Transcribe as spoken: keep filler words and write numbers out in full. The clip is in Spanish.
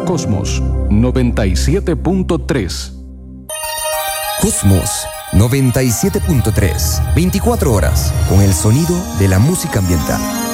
Cosmos noventa y siete punto tres. Cosmos noventa y siete punto tres. veinticuatro horas con el sonido de la música ambiental.